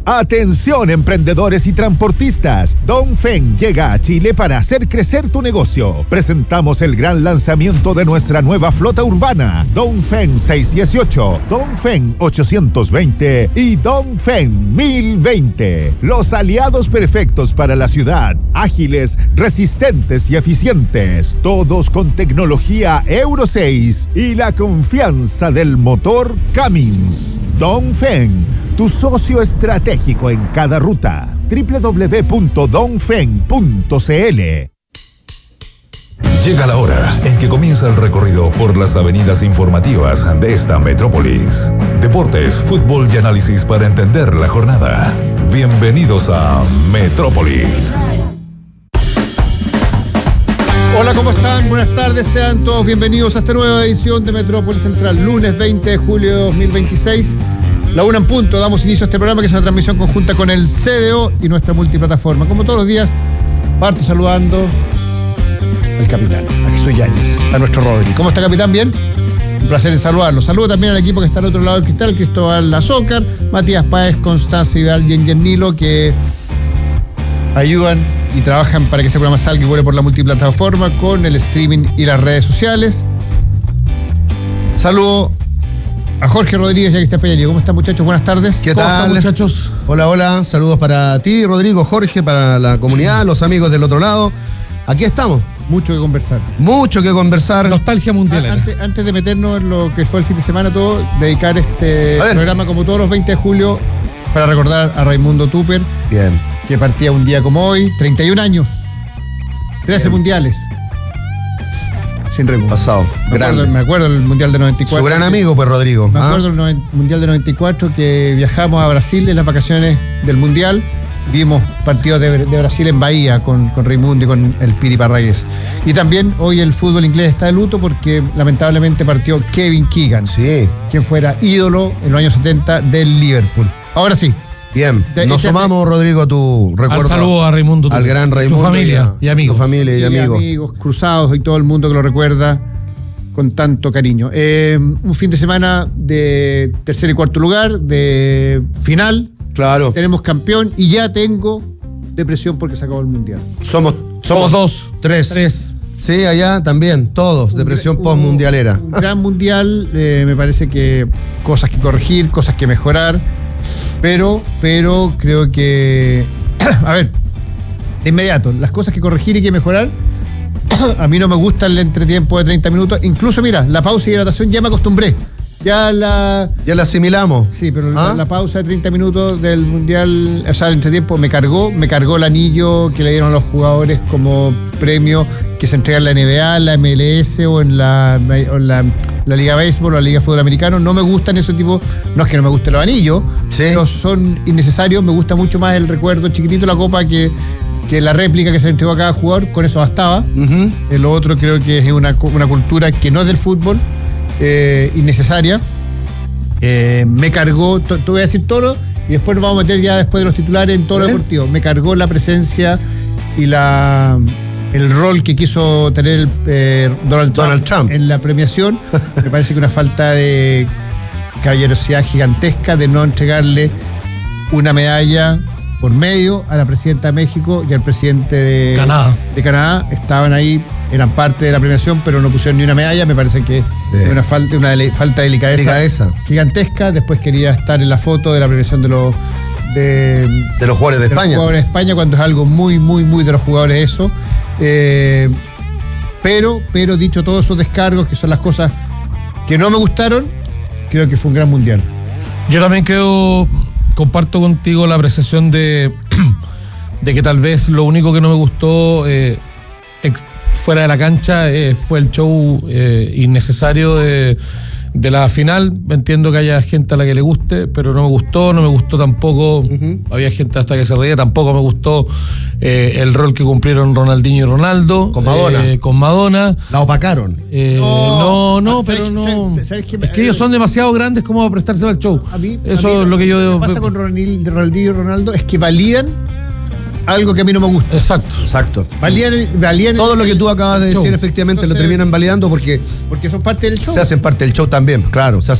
Atención, emprendedores y transportistas. Dongfeng llega a Chile para hacer crecer tu negocio. Presentamos el gran lanzamiento de nuestra nueva flota urbana, Dongfeng 618, Dongfeng 820 y Dongfeng 1020. Los aliados perfectos para la ciudad, ágiles, resistentes y eficientes, todos con tecnología Euro 6 y la confianza del motor Cummins. Dongfeng, tu socio estratégico en cada ruta. www.dongfeng.cl. Llega la hora en que comienza el recorrido por las avenidas informativas de esta metrópolis. Deportes, fútbol y análisis para entender la jornada. Bienvenidos a Metrópolis. Hola, ¿cómo están? Buenas tardes, sean todos bienvenidos a esta nueva edición de Metrópolis Central, lunes 20 de julio de 2026. La 1 en punto, damos inicio a este programa que es una transmisión conjunta con el CDO y nuestra multiplataforma. Como todos los días, parto saludando al capitán, a Jesús Yáñez, a nuestro Rodri. ¿Cómo está, capitán? ¿Bien? Un placer en saludarlo. Saludo también al equipo que está al otro lado del cristal, Cristóbal Azócar, Matías Páez, Constanza Vidal y Engen Nilo, que ayudan y trabajan para que este programa salga y vuele por la multiplataforma con el streaming y las redes sociales. Saludo a Jorge Rodríguez y a Cristian Peña. ¿Cómo están, muchachos? Buenas tardes. ¿Qué tal, muchachos? Hola, hola. Saludos para ti, Rodrigo, Jorge, para la comunidad, los amigos del otro lado. Aquí estamos. Mucho que conversar. Mucho que conversar. Nostalgia mundial. Antes de meternos en lo que fue el fin de semana, todo, dedicar este programa, como todos los 20 de julio, para recordar a Raimundo Tupper. Bien. Que partía un día como hoy, 31 años, 13 Bien. Mundiales. Sin récord. Pasado. Me acuerdo el Mundial de 94. Su gran amigo, pues, Rodrigo. Me acuerdo el Mundial de 94 que viajamos a Brasil en las vacaciones del Mundial. Vimos partidos de Brasil en Bahía con Raimundo y con el Piri Parragués. Y también hoy el fútbol inglés está de luto porque lamentablemente partió Kevin Keegan. Sí. Quien fuera ídolo en los años 70 del Liverpool. Ahora sí. Bien, nos sumamos, Rodrigo, a tu recuerdo. Al saludo a Raimundo. Al gran Raimundo. Su familia y amigos. Su familia y amigos. Amigos, cruzados y todo el mundo que lo recuerda con tanto cariño. Un fin de semana de tercer y cuarto lugar, de final. Claro. Tenemos campeón y ya tengo depresión porque se acabó el Mundial. Somos dos. Tres. Sí, allá también, todos, depresión postmundialera. Un gran mundial, me parece que cosas que corregir, cosas que mejorar. Pero creo que, a ver, de inmediato, las cosas que corregir y que mejorar, a mí no me gusta el entretiempo de 30 minutos. Incluso, mira, la pausa y hidratación ya me acostumbré. Ya la asimilamos. Sí, pero la pausa de 30 minutos del Mundial, o sea, el entretiempo me cargó el anillo que le dieron a los jugadores como premio que se entrega en la NBA, en la MLS o en la Liga Béisbol o la Liga Fútbol Americano. No me gustan esos tipos, no es que no me gusten los anillos, sí, pero son innecesarios. Me gusta mucho más el recuerdo chiquitito de la copa que la réplica que se le entregó a cada jugador. Con eso bastaba. Lo otro creo que es una cultura que no es del fútbol, innecesaria. Me cargó, te voy a decir todo y después nos vamos a meter ya después de los titulares en todo lo deportivo. Me cargó la presencia y el rol que quiso tener Donald Trump en la premiación. Me parece que una falta de caballerosidad gigantesca de no entregarle una medalla por medio a la presidenta de México y al presidente de Canadá. Estaban ahí, eran parte de la premiación, pero no pusieron ni una medalla. Me parece que es una falta de delicadeza gigantesca. Después quería estar en la foto de la premiación de los jugadores de España. Los jugadores de España, cuando es algo muy, muy, muy de los jugadores eso. Pero dicho todos esos descargos, que son las cosas que no me gustaron, creo que fue un gran mundial. Yo también comparto contigo la apreciación de que tal vez lo único que no me gustó fuera de la cancha fue el show innecesario de la final. Entiendo que haya gente a la que le guste, pero no me gustó tampoco. Había gente hasta que se reía. Tampoco me gustó el rol que cumplieron Ronaldinho y Ronaldo con Madonna. La opacaron. Pero no. ¿Sabes qué? Es que ellos son demasiado grandes como para prestarse al show. Eso es lo que yo. Lo que pasa con Ronaldinho y Ronaldo es que validan algo que a mí no me gusta. Exacto. Valían todo lo que tú acabas de decir, efectivamente. Entonces, lo terminan validando porque son parte del show. Se hacen parte del show también, claro.